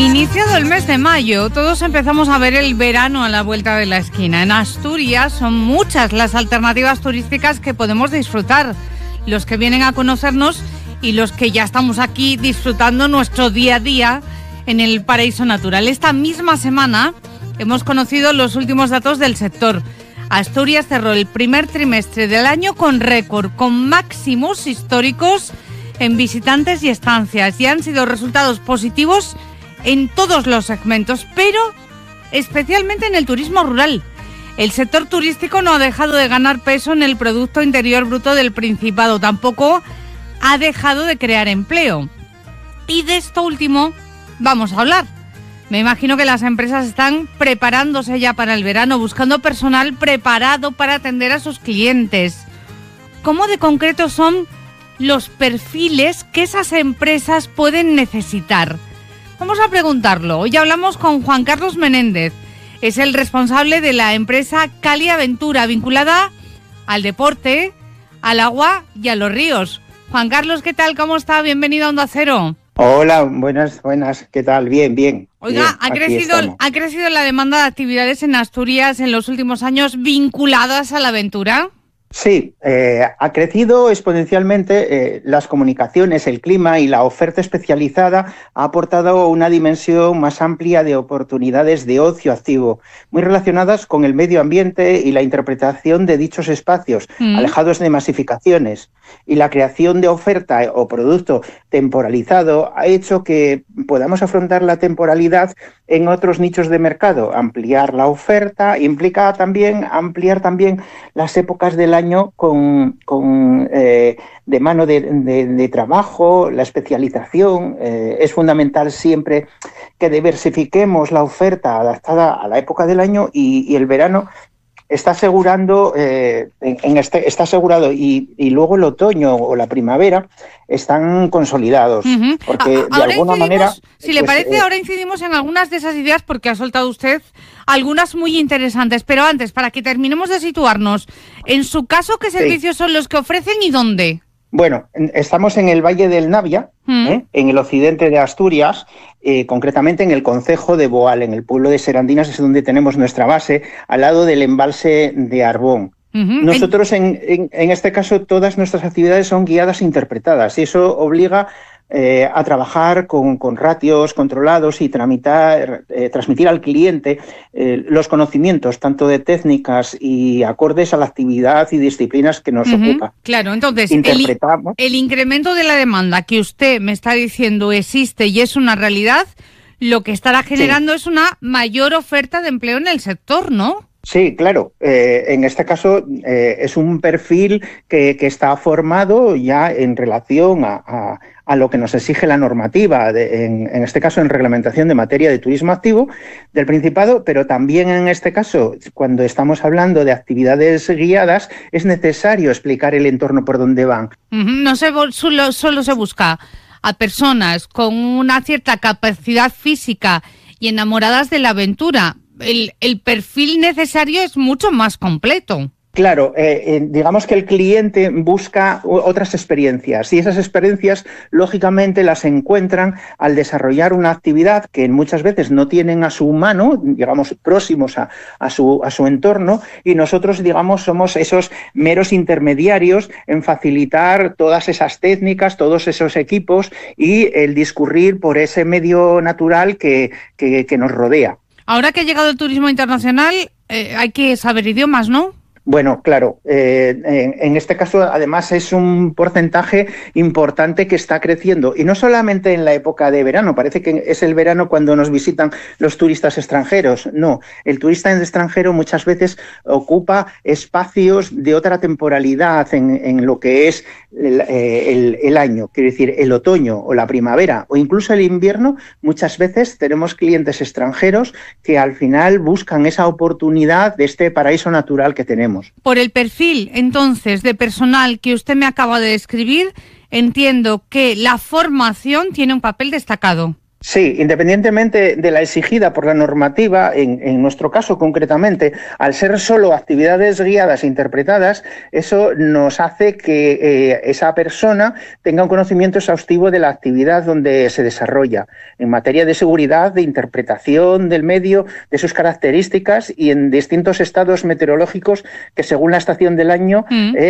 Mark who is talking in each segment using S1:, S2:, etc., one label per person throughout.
S1: Iniciado el mes de mayo, todos empezamos a ver el verano a la vuelta de la esquina. En Asturias son muchas las alternativas turísticas que podemos disfrutar, los que vienen a conocernos y los que ya estamos aquí disfrutando nuestro día a día en el paraíso natural. Esta misma semana hemos conocido los últimos datos del sector. Asturias cerró el primer trimestre del año con récord, con máximos históricos en visitantes y estancias, y han sido resultados positivos en todos los segmentos, pero especialmente en el turismo rural. El sector turístico no ha dejado de ganar peso en el Producto Interior Bruto del Principado, tampoco ha dejado de crear empleo. Y de esto último vamos a hablar. Me imagino que las empresas están preparándose ya para el verano, buscando personal preparado para atender a sus clientes. ¿Cómo de concreto son los perfiles que esas empresas pueden necesitar? Vamos a preguntarlo. Hoy hablamos con Juan Carlos Menéndez. Es el responsable de la empresa Cali Aventura, vinculada al deporte, al agua y a los ríos. Juan Carlos, ¿qué tal? ¿Cómo está? Bienvenido a Onda Cero.
S2: Hola, buenas. ¿Qué tal? Bien.
S1: Oiga,
S2: Bien,
S1: ¿ha crecido la demanda de actividades en Asturias en los últimos años vinculadas a la aventura?
S2: Sí, ha crecido exponencialmente. Las comunicaciones, el clima y la oferta especializada ha aportado una dimensión más amplia de oportunidades de ocio activo, muy relacionadas con el medio ambiente y la interpretación de dichos espacios, alejados de masificaciones. Y la creación de oferta o producto temporalizado ha hecho que podamos afrontar la temporalidad en otros nichos de mercado. Ampliar la oferta implica también ampliar también las épocas del año de mano de trabajo, la especialización. Es fundamental siempre que diversifiquemos la oferta adaptada a la época del año, y el verano está asegurando, está asegurado, y luego el otoño o la primavera están consolidados. Porque de alguna manera...
S1: Si le parece, ahora incidimos en algunas de esas ideas, porque ha soltado usted algunas muy interesantes. Pero antes, para que terminemos de situarnos, en su caso, ¿qué servicios son los que ofrecen y dónde?
S2: Bueno, estamos en el Valle del Navia, en el occidente de Asturias, concretamente en el concejo de Boal, en el pueblo de Serandinas, es donde tenemos nuestra base, al lado del embalse de Arbón. Nosotros, en este caso, todas nuestras actividades son guiadas e interpretadas, y eso obliga a trabajar con ratios controlados y transmitir al cliente los conocimientos tanto de técnicas y acordes a la actividad y disciplinas que nos ocupa.
S1: Claro, entonces el incremento de la demanda que usted me está diciendo existe y es una realidad, lo que estará generando es una mayor oferta de empleo en el sector, ¿no?
S2: Sí, claro. En este caso es un perfil que está formado ya en relación a lo que nos exige la normativa, en este caso en reglamentación de materia de turismo activo del Principado, pero también en este caso, cuando estamos hablando de actividades guiadas, es necesario explicar el entorno por donde van.
S1: No solo se busca a personas con una cierta capacidad física y enamoradas de la aventura. El perfil necesario es mucho más completo.
S2: Claro, digamos que el cliente busca otras experiencias, y esas experiencias lógicamente las encuentran al desarrollar una actividad que muchas veces no tienen a su mano, digamos, próximos a su entorno, y nosotros, digamos, somos esos meros intermediarios en facilitar todas esas técnicas, todos esos equipos y el discurrir por ese medio natural que nos rodea.
S1: Ahora que ha llegado el turismo internacional, hay que saber idiomas, ¿no?
S2: Bueno, claro, en este caso además es un porcentaje importante que está creciendo, y no solamente en la época de verano. Parece que es el verano cuando nos visitan los turistas extranjeros. No, el turista extranjero muchas veces ocupa espacios de otra temporalidad en lo que es el año, quiero decir, el otoño o la primavera o incluso el invierno. Muchas veces tenemos clientes extranjeros que al final buscan esa oportunidad de este paraíso natural que tenemos.
S1: Por el perfil, entonces, de personal que usted me acaba de describir, entiendo que la formación tiene un papel destacado.
S2: Sí, independientemente de la exigida por la normativa, en nuestro caso concretamente, al ser solo actividades guiadas e interpretadas, eso nos hace que esa persona tenga un conocimiento exhaustivo de la actividad donde se desarrolla, en materia de seguridad, de interpretación del medio, de sus características y en distintos estados meteorológicos que según la estación del año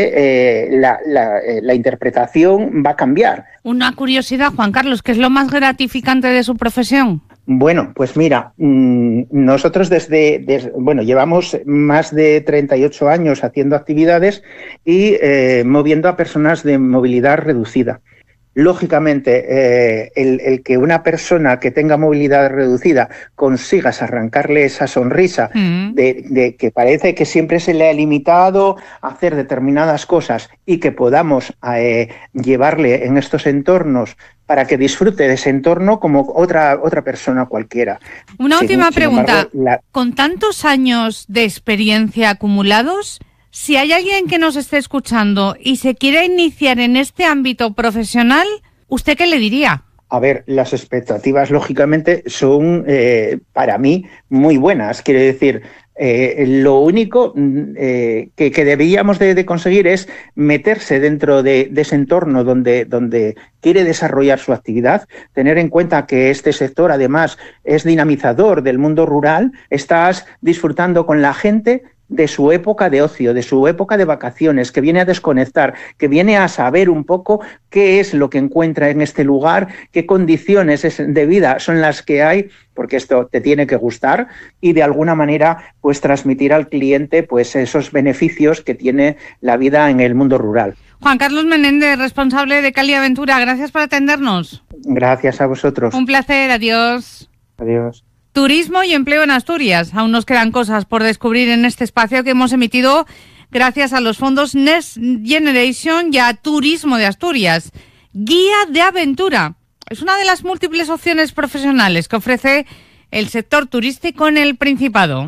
S2: la interpretación va a cambiar.
S1: Una curiosidad, Juan Carlos, ¿qué es lo más gratificante de su profesión?
S2: Bueno, pues mira, nosotros llevamos más de 38 años haciendo actividades y moviendo a personas de movilidad reducida. Lógicamente, el que una persona que tenga movilidad reducida consigas arrancarle esa sonrisa de que parece que siempre se le ha limitado a hacer determinadas cosas y que podamos llevarle en estos entornos para que disfrute de ese entorno como otra persona cualquiera.
S1: Una última pregunta. Con tantos años de experiencia acumulados, si hay alguien que nos esté escuchando y se quiera iniciar en este ámbito profesional, ¿usted qué le diría?
S2: A ver, las expectativas, lógicamente, son para mí muy buenas. Quiero decir, lo único que deberíamos de conseguir es meterse dentro de ese entorno donde quiere desarrollar su actividad, tener en cuenta que este sector, además, es dinamizador del mundo rural, estás disfrutando con la gente de su época de ocio, de su época de vacaciones, que viene a desconectar, que viene a saber un poco qué es lo que encuentra en este lugar, qué condiciones de vida son las que hay, porque esto te tiene que gustar, y de alguna manera pues transmitir al cliente pues esos beneficios que tiene la vida en el mundo rural.
S1: Juan Carlos Menéndez, responsable de Cali Aventura, gracias por atendernos.
S2: Gracias a vosotros.
S1: Un placer, adiós.
S2: Adiós.
S1: Turismo y empleo en Asturias. Aún nos quedan cosas por descubrir en este espacio que hemos emitido gracias a los fondos Next Generation y a Turismo de Asturias. Guía de aventura. Es una de las múltiples opciones profesionales que ofrece el sector turístico en el Principado.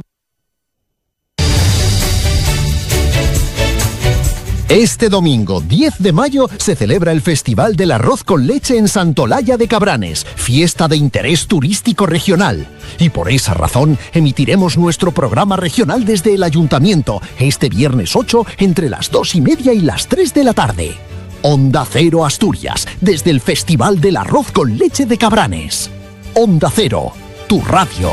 S3: Este domingo 10 de mayo se celebra el Festival del Arroz con Leche en Santolaya de Cabranes, fiesta de interés turístico regional. Y por esa razón emitiremos nuestro programa regional desde el Ayuntamiento este viernes 8 entre las 2:30 y las 3 de la tarde. Onda Cero Asturias, desde el Festival del Arroz con Leche de Cabranes. Onda Cero, tu radio.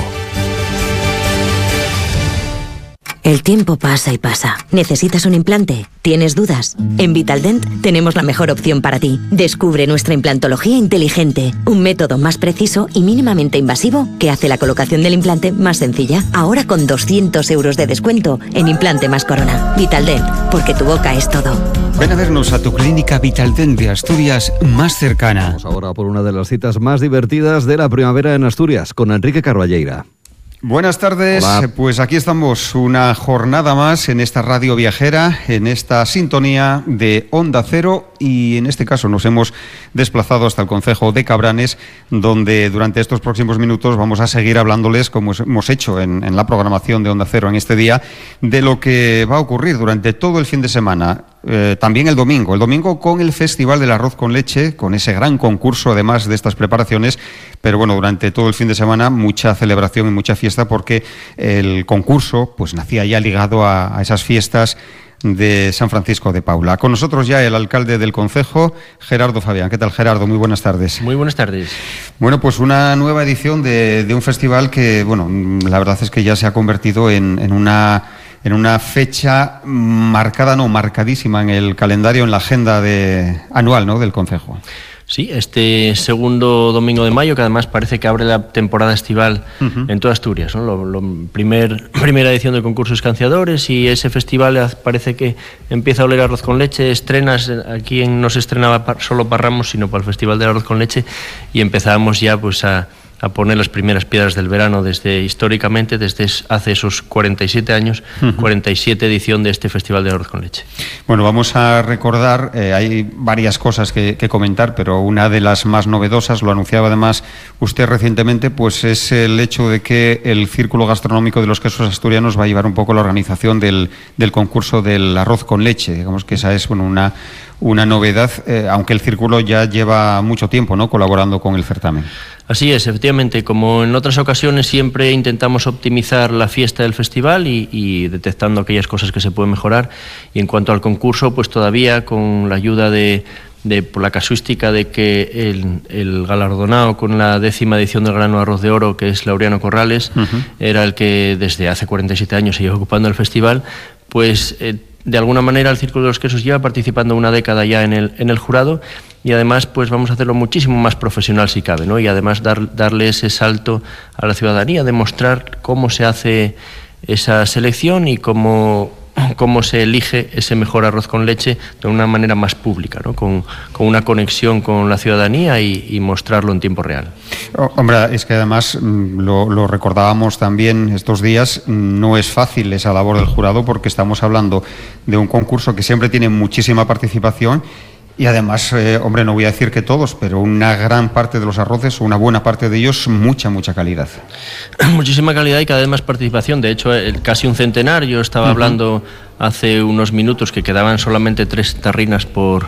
S4: El tiempo pasa y pasa. ¿Necesitas un implante? ¿Tienes dudas? En Vitaldent tenemos la mejor opción para ti. Descubre nuestra implantología inteligente, un método más preciso y mínimamente invasivo que hace la colocación del implante más sencilla. Ahora con 200 euros de descuento en implante más corona. Vitaldent, porque tu boca es todo.
S5: Ven a vernos a tu clínica Vitaldent de Asturias más cercana.
S6: Vamos ahora por una de las citas más divertidas de la primavera en Asturias, con Enrique Carballeira.
S5: Buenas tardes. Hola. Pues aquí estamos una jornada más en esta radio viajera, en esta sintonía de Onda Cero, y en este caso nos hemos desplazado hasta el concejo de Cabranes, donde durante estos próximos minutos vamos a seguir hablándoles, como hemos hecho en la programación de Onda Cero en este día, de lo que va a ocurrir durante todo el fin de semana. También el domingo con el Festival del Arroz con Leche, con ese gran concurso además de estas preparaciones, pero bueno, durante todo el fin de semana mucha celebración y mucha fiesta, porque el concurso pues nacía ya ligado a esas fiestas de San Francisco de Paula. Con nosotros ya el alcalde del concejo, Gerardo Fabián. ¿Qué tal, Gerardo? Muy buenas tardes.
S7: Muy buenas tardes.
S5: Bueno, pues una nueva edición de un festival que, bueno, la verdad es que ya se ha convertido en una fecha marcadísima en el calendario, en la agenda anual, ¿no?, del concejo.
S7: Sí, este segundo domingo de mayo, que además parece que abre la temporada estival en toda Asturias, ¿no? Primera edición del concurso Escanciadores, y ese festival parece que empieza a oler arroz con leche. Estrenas, aquí no se estrenaba solo para Ramos, sino para el Festival del Arroz con Leche, y empezamos ya pues a poner las primeras piedras del verano históricamente, desde hace esos 47 años, 47 edición de este Festival de Arroz con Leche.
S5: Bueno, vamos a recordar, hay varias cosas que comentar, pero una de las más novedosas, lo anunciaba además usted recientemente, pues es el hecho de que el Círculo Gastronómico de los Quesos Asturianos va a llevar un poco la organización del concurso del arroz con leche. Digamos que esa es una una novedad, aunque el Círculo ya lleva mucho tiempo, ¿no?, colaborando con el certamen.
S7: Así es, efectivamente, como en otras ocasiones siempre intentamos optimizar la fiesta del festival y detectando aquellas cosas que se pueden mejorar. Y en cuanto al concurso, pues todavía con la ayuda por la casuística de que el galardonado con la 10ª edición del Grano de Arroz de Oro, que es Laureano Corrales, era el que desde hace 47 años se lleva ocupando el festival, pues de alguna manera el Círculo de los Quesos lleva participando una década ya en el jurado, y además pues vamos a hacerlo muchísimo más profesional si cabe, ¿no? Y además darle ese salto a la ciudadanía, demostrar cómo se hace esa selección y cómo se elige ese mejor arroz con leche de una manera más pública, ¿no? Con una conexión con la ciudadanía y mostrarlo en tiempo real.
S5: Hombre, es que además lo recordábamos también estos días, no es fácil esa labor del jurado porque estamos hablando de un concurso que siempre tiene muchísima participación. Y además, hombre, no voy a decir que todos, pero una gran parte de los arroces, o una buena parte de ellos, mucha calidad.
S7: Muchísima calidad y cada vez más participación. De hecho, casi un centenar. Yo estaba hablando hace unos minutos que quedaban solamente 3 tarrinas por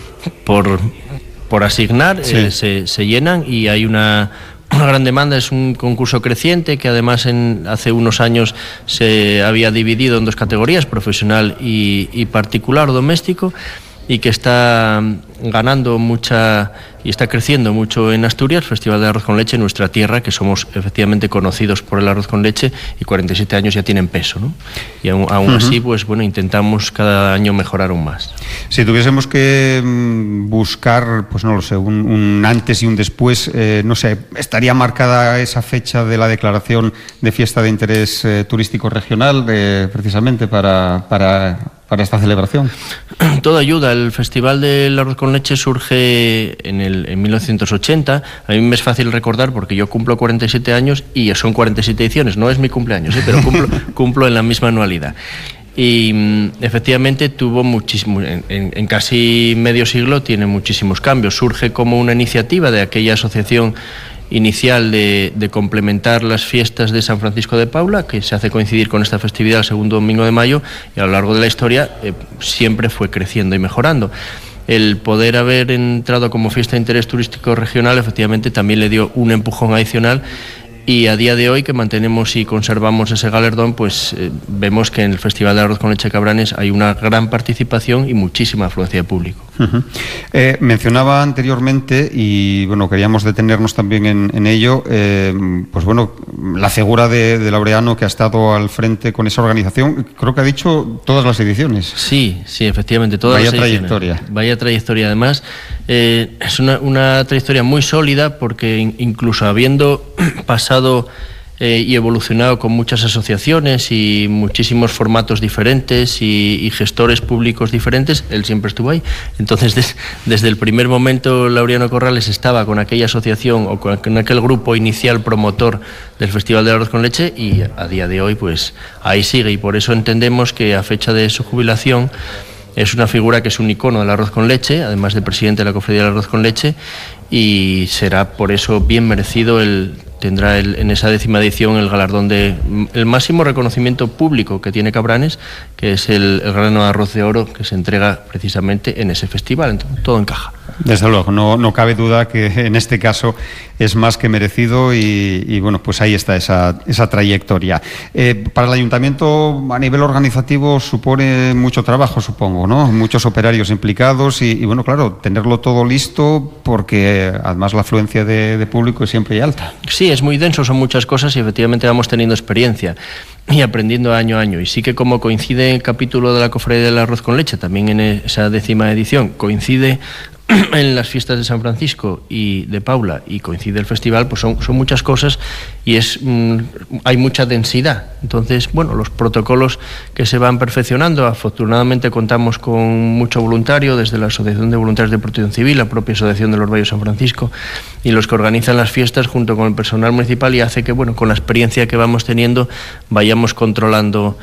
S7: asignar. Sí. Se llenan y hay una gran demanda. Es un concurso creciente que además hace unos años se había dividido en 2 categorías, profesional y particular o doméstico, y que está ganando mucha y está creciendo mucho en Asturias, Festival de Arroz con Leche, nuestra tierra, que somos efectivamente conocidos por el arroz con leche, y 47 años ya tienen peso, ¿no? Y aún así, pues bueno, intentamos cada año mejorar aún más.
S5: Si tuviésemos que buscar, pues no lo sé, un antes y un después, no sé, ¿estaría marcada esa fecha de la declaración de fiesta de interés turístico regional precisamente para esta celebración?
S7: Todo ayuda. El Festival del Arroz con Leche surge en 1980. A mí me es fácil recordar porque yo cumplo 47 años y son 47 ediciones. No es mi cumpleaños, pero cumplo en la misma anualidad. Y efectivamente tuvo muchísimo, en casi medio siglo tiene muchísimos cambios. Surge como una iniciativa de aquella asociación inicial de complementar las fiestas de San Francisco de Paula, que se hace coincidir con esta festividad el segundo domingo de mayo, y a lo largo de la historia siempre fue creciendo y mejorando. El poder haber entrado como fiesta de interés turístico regional efectivamente también le dio un empujón adicional, y a día de hoy que mantenemos y conservamos ese galardón, pues vemos que en el Festival de Arroz con Leche Cabranes hay una gran participación y muchísima afluencia de público.
S5: Mencionaba anteriormente, y bueno, queríamos detenernos también en ello, pues bueno, la figura de Laureano, que ha estado al frente con esa organización, creo que ha dicho todas las ediciones.
S7: Sí, efectivamente, todas las ediciones. Vaya trayectoria, además. Es una trayectoria muy sólida porque incluso habiendo pasado y evolucionado con muchas asociaciones y muchísimos formatos diferentes y gestores públicos diferentes, él siempre estuvo ahí. Entonces, desde el primer momento, Laureano Corrales estaba con aquella asociación o con aquel grupo inicial promotor del Festival de Arroz con Leche, y a día de hoy pues ahí sigue, y por eso entendemos que a fecha de su jubilación es una figura que es un icono del arroz con leche, además de presidente de la Cofradía del Arroz con Leche, y será por eso bien merecido tendrá en esa 10ª edición el galardón el máximo reconocimiento público que tiene Cabranes, que es el Grano de Arroz de Oro, que se entrega precisamente en ese festival. Entonces, todo encaja.
S5: Desde luego, no cabe duda que en este caso es más que merecido, y bueno, pues ahí está esa trayectoria. Para el Ayuntamiento, a nivel organizativo, supone mucho trabajo, supongo, ¿no? Muchos operarios implicados y bueno, claro, tenerlo todo listo, porque además la afluencia de público es siempre alta.
S7: Sí, es muy denso, son muchas cosas, y efectivamente vamos teniendo experiencia y aprendiendo año a año. Y sí que, como coincide el capítulo de la Cofradía del Arroz con Leche, también en esa 10ª edición, coincide en las fiestas de San Francisco y de Paula, y coincide el festival, pues son muchas cosas, y hay mucha densidad. Entonces, bueno, los protocolos que se van perfeccionando, afortunadamente contamos con mucho voluntario, desde la Asociación de Voluntarios de Protección Civil, la propia Asociación de los Valles San Francisco, y los que organizan las fiestas junto con el personal municipal, y hace que, bueno, con la experiencia que vamos teniendo, vayamos controlando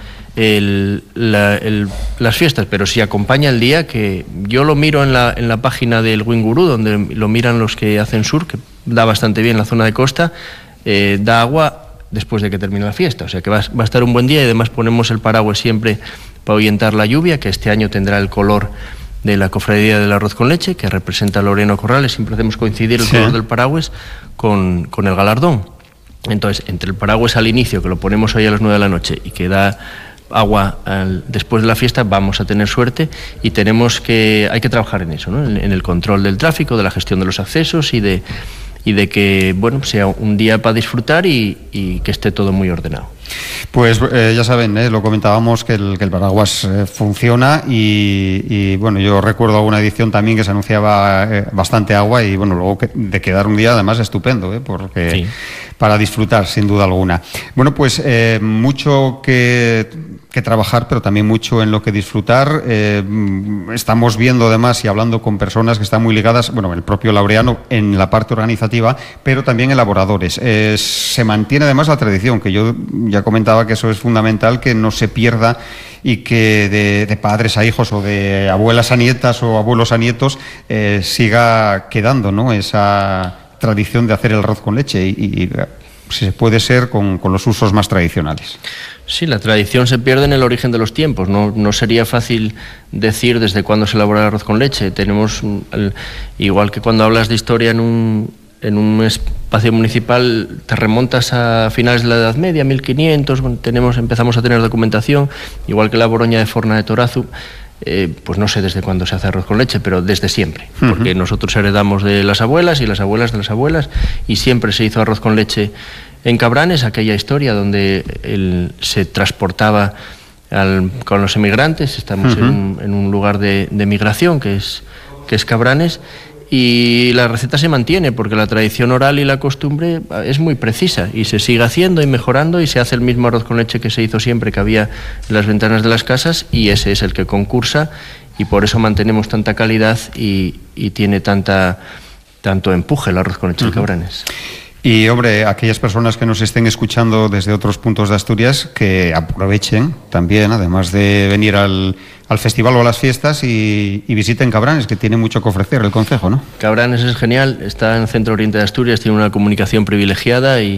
S7: las fiestas. Pero si acompaña el día, que yo lo miro en la página del Winguru, donde lo miran los que hacen sur, que da bastante bien la zona de costa, da agua después de que termine la fiesta, o sea que va a estar un buen día, y además ponemos el paraguas siempre para ahuyentar la lluvia, que este año tendrá el color de la Cofradía del Arroz con Leche, que representa a Laureano Corrales. Siempre hacemos coincidir el color del paraguas con el galardón. Entonces, entre el paraguas al inicio, que lo ponemos hoy a las 9 de la noche, y que da agua después de la fiesta, vamos a tener suerte, y hay que trabajar en eso, ¿no? En el control del tráfico, de la gestión de los accesos y de que, bueno, sea un día para disfrutar y que esté todo muy ordenado.
S5: Pues ya saben, lo comentábamos, que el paraguas funciona y bueno, yo recuerdo alguna edición también que se anunciaba bastante agua y bueno, luego de quedar un día además estupendo, porque sí, para disfrutar sin duda alguna. Bueno, pues mucho que trabajar, pero también mucho en lo que disfrutar. Estamos viendo además y hablando con personas que están muy ligadas, bueno, el propio Laureano en la parte organizativa, pero también elaboradores. Se mantiene además la tradición, que yo ya comentaba que eso es fundamental, que no se pierda y que de padres a hijos o de abuelas a nietas o abuelos a nietos siga quedando, ¿no?, esa tradición de hacer el arroz con leche y si se puede ser con los usos más tradicionales.
S7: Sí, la tradición se pierde en el origen de los tiempos. No sería fácil decir desde cuándo se elabora el arroz con leche. Tenemos, igual que cuando hablas de historia en un espacio municipal, te remontas a finales de la Edad Media, 1500, empezamos a tener documentación, igual que la Boroña de Forna de Torazu. Pues no sé desde cuándo se hace arroz con leche, pero desde siempre, porque nosotros heredamos de las abuelas y las abuelas de las abuelas, y siempre se hizo arroz con leche en Cabranes, aquella historia donde se transportaba con los emigrantes. Estamos en un lugar de migración que es Cabranes, y la receta se mantiene porque la tradición oral y la costumbre es muy precisa y se sigue haciendo y mejorando, y se hace el mismo arroz con leche que se hizo siempre, que había en las ventanas de las casas, y ese es el que concursa, y por eso mantenemos tanta calidad y tiene tanto empuje el arroz con leche de Cabranes.
S5: Y, hombre, aquellas personas que nos estén escuchando desde otros puntos de Asturias, que aprovechen también, además de venir al festival o a las fiestas, y visiten Cabranes, que tiene mucho que ofrecer el concejo, ¿no? Cabranes
S7: es genial, está en el centro oriente de Asturias, tiene una comunicación privilegiada y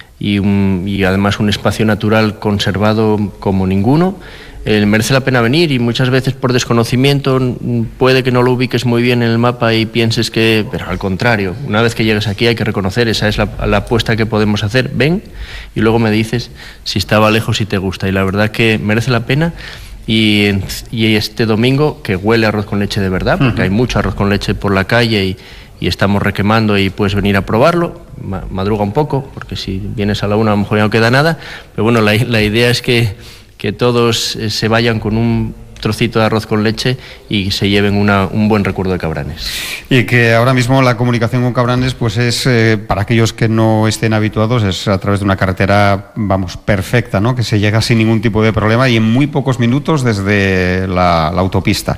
S7: además un espacio natural conservado como ninguno. Merece la pena venir, y muchas veces por desconocimiento puede que no lo ubiques muy bien en el mapa y pienses que, pero al contrario, una vez que llegues aquí hay que reconocer, esa es la apuesta que podemos hacer. Ven y luego me dices si estaba lejos y te gusta, y la verdad que merece la pena. Y este domingo, que huele a arroz con leche de verdad, porque hay mucho arroz con leche por la calle y estamos requemando, y puedes venir a probarlo. Madruga un poco, porque si vienes a la 1 a lo mejor ya no queda nada, pero bueno, la idea es que todos se vayan con un trocito de arroz con leche y se lleven un buen recuerdo de Cabranes. Y que ahora mismo la comunicación con Cabranes pues es, para aquellos que no estén habituados, es a través de una carretera, perfecta, ¿no?, que se llega sin ningún tipo de problema y en muy pocos minutos desde la autopista.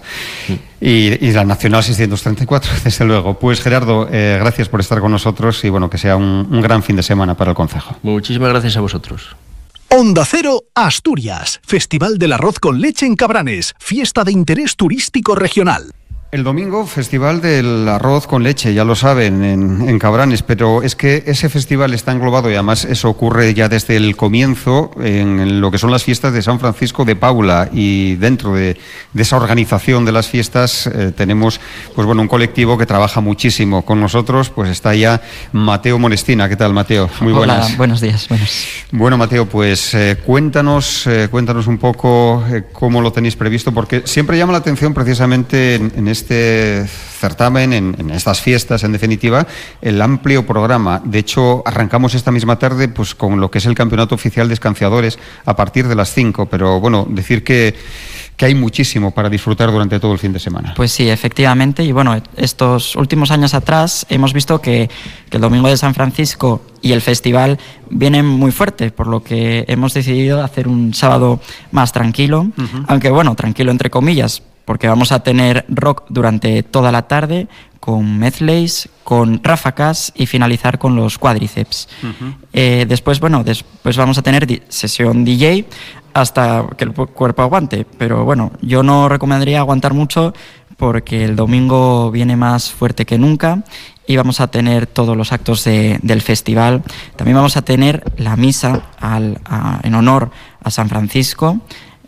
S7: Y la Nacional 634, desde luego. Pues Gerardo, gracias por estar con nosotros y bueno, que sea un gran fin de semana para el concejo. Muchísimas gracias a vosotros.
S3: Onda Cero, Asturias. Festival del Arroz con Leche en Cabranes. Fiesta de interés turístico regional.
S5: El domingo, Festival del Arroz con Leche, ya lo saben, en Cabranes, pero es que ese festival está englobado, y además eso ocurre ya desde el comienzo, en lo que son las fiestas de San Francisco de Paula, y dentro de esa organización de las fiestas tenemos un colectivo que trabaja muchísimo con nosotros. Pues está ya Mateo Monestina. ¿Qué tal, Mateo? Muy buenas.
S8: Hola, buenos días. Buenos.
S5: Bueno, Mateo, pues cuéntanos un poco cómo lo tenéis previsto, porque siempre llama la atención precisamente en este certamen, en estas fiestas, en definitiva, el amplio programa. De hecho, arrancamos esta misma tarde con lo que es el campeonato oficial de escanciadores a partir de las 5, pero bueno, decir que hay muchísimo para disfrutar durante todo el fin de semana.
S8: Pues sí, efectivamente, y bueno, estos últimos años atrás hemos visto que el Domingo de San Francisco y el festival vienen muy fuerte, por lo que hemos decidido hacer un sábado más tranquilo, aunque bueno, tranquilo entre comillas, porque vamos a tener rock durante toda la tarde, con medleys, con ráfagas y finalizar con los cuádriceps. Después vamos a tener sesión DJ hasta que el cuerpo aguante, pero bueno, yo no recomendaría aguantar mucho porque el domingo viene más fuerte que nunca y vamos a tener todos los actos del festival. También vamos a tener la misa en honor a San Francisco,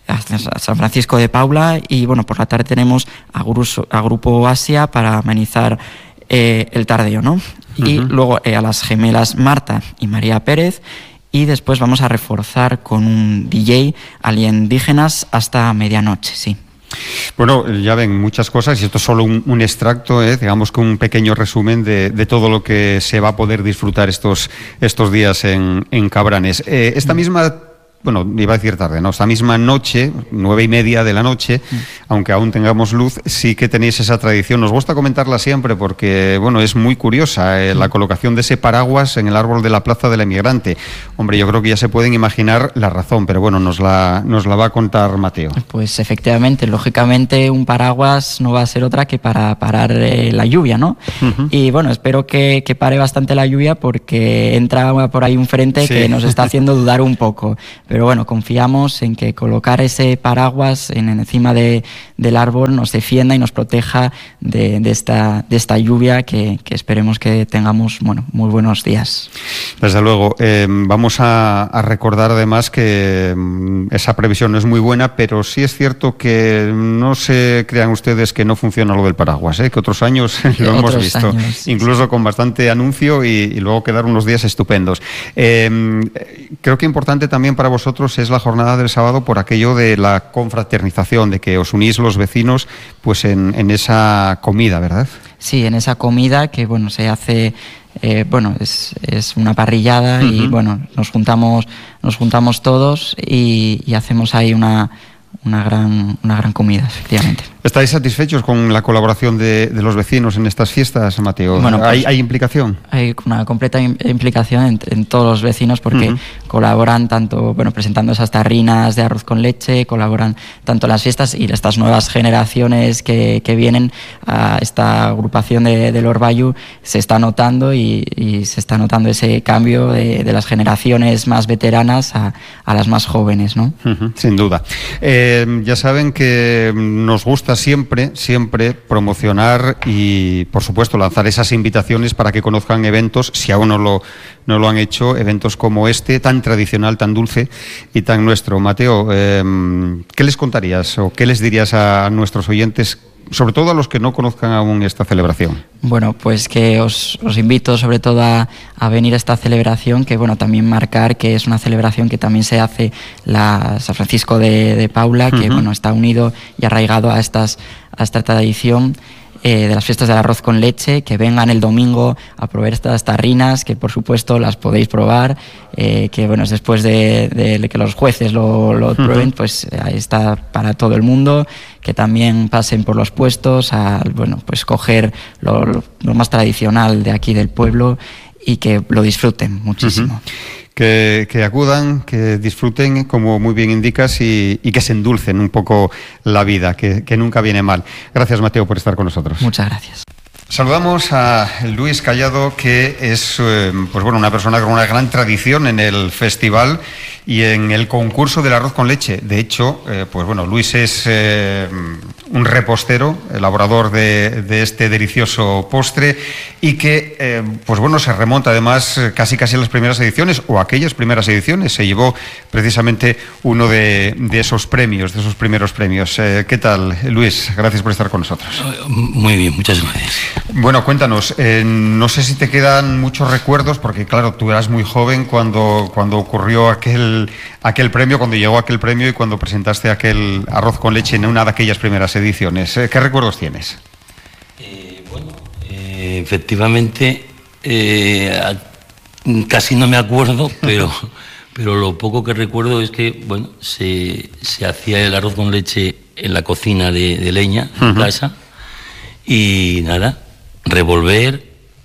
S8: a San Francisco de Paula, y bueno, por la tarde tenemos a Grupo Asia para amenizar el tardeo, ¿no? Y luego a las gemelas Marta y María Pérez, y después vamos a reforzar con un DJ alienígenas hasta medianoche, sí.
S5: Bueno, ya ven, muchas cosas, y esto es solo un extracto, digamos que un pequeño resumen de todo lo que se va a poder disfrutar estos días en Cabranes. Esta misma... Bueno, iba a decir tarde, ¿no? Esta misma noche, 9:30 de la noche, aunque aún tengamos luz, sí que tenéis esa tradición. Nos gusta comentarla siempre porque, bueno, es muy curiosa la colocación de ese paraguas en el árbol de la Plaza del Emigrante. Hombre, yo creo que ya se pueden imaginar la razón, pero bueno, nos la va a contar Mateo.
S8: Pues efectivamente, lógicamente un paraguas no va a ser otra que para parar la lluvia, ¿no? Y bueno, espero que pare bastante la lluvia, porque entra por ahí un frente que nos está haciendo dudar un poco. Pero bueno, confiamos en que colocar ese paraguas encima del árbol nos defienda y nos proteja de esta lluvia que esperemos que tengamos, bueno, muy buenos días.
S5: Desde luego. Vamos a recordar además que esa previsión no es muy buena, pero sí es cierto que no se crean ustedes que no funciona lo del paraguas, que otros años lo hemos visto, incluso con bastante anuncio y luego quedaron unos días estupendos. Creo que importante también para vosotros es la jornada del sábado por aquello de la confraternización, de que os unís los vecinos pues en esa comida, ¿verdad?
S8: Sí, en esa comida que bueno, se hace, es una parrillada y bueno, nos juntamos todos y hacemos ahí una gran comida, efectivamente.
S5: ¿Estáis satisfechos con la colaboración de los vecinos en estas fiestas, Mateo?
S8: Bueno, pues,
S5: ¿Hay implicación?
S8: Hay una completa implicación en todos los vecinos, porque colaboran tanto, bueno, presentando esas tarrinas de arroz con leche, colaboran tanto en las fiestas, y estas nuevas generaciones que vienen a esta agrupación del Orbayu, se está notando y se está notando ese cambio de las generaciones más veteranas a las más jóvenes, ¿no?
S5: Sin duda. Ya saben que nos gusta siempre promocionar y, por supuesto, lanzar esas invitaciones para que conozcan eventos, si aún no lo han hecho, eventos como este, tan tradicional, tan dulce y tan nuestro. Mateo, ¿qué les contarías o qué les dirías a nuestros oyentes, sobre todo a los que no conozcan aún esta celebración?
S8: Bueno, pues que os invito sobre todo a venir a esta celebración, que bueno, también marcar que es una celebración que también se hace la San Francisco de Paula, que bueno, está unido y arraigado a esta tradición de las fiestas del arroz con leche. Que vengan el domingo a probar estas tarrinas, que por supuesto las podéis probar, que bueno, es después de que los jueces lo prueben, pues ahí está para todo el mundo. Que también pasen por los puestos a, bueno, pues coger lo más tradicional de aquí del pueblo y que lo disfruten muchísimo.
S5: Que acudan, que disfruten, como muy bien indicas, y que se endulcen un poco la vida, que nunca viene mal. Gracias, Mateo, por estar con nosotros.
S8: Muchas gracias.
S5: Saludamos a Luis Callado, que es pues bueno, una persona con una gran tradición en el festival y en el concurso del arroz con leche. De hecho, pues bueno, Luis es un repostero, elaborador de este delicioso postre, y que pues bueno, se remonta además casi a las primeras ediciones, o aquellas primeras ediciones. Se llevó precisamente uno de esos premios, de esos primeros premios. ¿Qué tal, Luis? Gracias por estar con nosotros.
S9: Muy bien, muchas gracias.
S5: Bueno, cuéntanos, no sé si te quedan muchos recuerdos, porque claro, tú eras muy joven cuando ocurrió aquel premio, cuando llegó aquel premio y cuando presentaste aquel arroz con leche en una de aquellas primeras ediciones. ¿Qué recuerdos tienes?
S9: Efectivamente, casi no me acuerdo, pero lo poco que recuerdo es que bueno, se hacía el arroz con leche en la cocina de leña, en casa, y nada, revolver,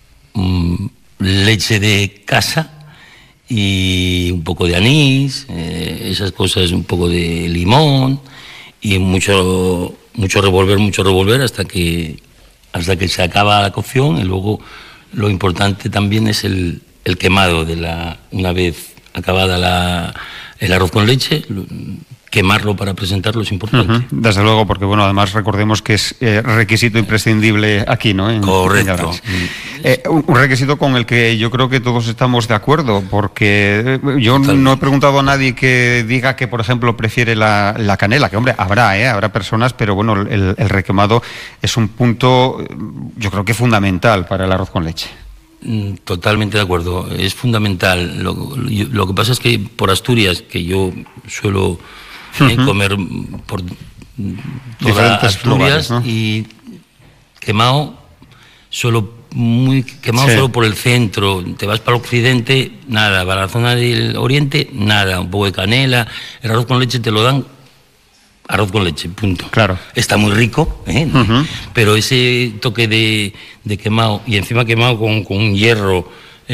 S9: leche de casa y un poco de anís, esas cosas, un poco de limón y mucho revolver hasta que se acaba la cocción. Y luego lo importante también es el quemado una vez acabada el arroz con leche, quemarlo para presentarlo es importante.
S5: Desde luego, porque bueno, además recordemos que es requisito imprescindible aquí, ¿no?
S9: Correcto.
S5: Un requisito con el que yo creo que todos estamos de acuerdo, porque yo no he preguntado a nadie que diga que, por ejemplo, prefiere la canela, que hombre, habrá personas, pero bueno, el requemado es un punto, yo creo que fundamental para el arroz con leche.
S9: Totalmente de acuerdo, es fundamental. Lo que pasa es que por Asturias, que yo suelo comer por toda Asturias, ¿no? Y quemado, solo por el centro. Te vas para el occidente, nada, para la zona del oriente, nada, un poco de canela, el arroz con leche te lo dan, arroz con leche, punto.
S5: Claro.
S9: Está muy rico, pero ese toque de quemado, y encima quemado con un hierro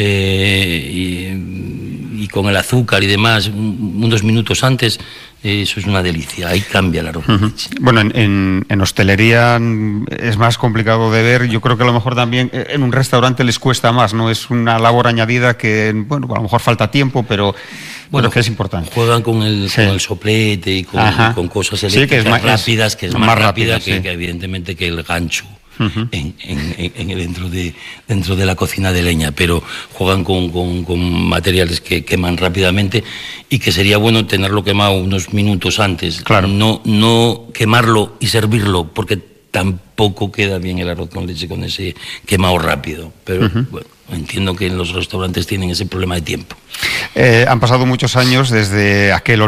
S9: y con el azúcar y demás, unos minutos antes, eso es una delicia, ahí cambia el arroz con leche.
S5: Bueno, en hostelería es más complicado de ver, yo creo que a lo mejor también en un restaurante les cuesta más, ¿no? Es una labor añadida que, bueno, a lo mejor falta tiempo, pero bueno, que es importante.
S9: Juegan con el soplete y con cosas eléctricas, que es más rápidas, que es más rápida que evidentemente que el gancho. Dentro de la cocina de leña, pero juegan con materiales que queman rápidamente y que sería bueno tenerlo quemado unos minutos antes.
S5: Claro.
S9: No quemarlo y servirlo, porque tampoco queda bien el arroz con leche con ese quemado rápido. Pero bueno, entiendo que en los restaurantes tienen ese problema de tiempo.
S5: Han pasado muchos años desde aquel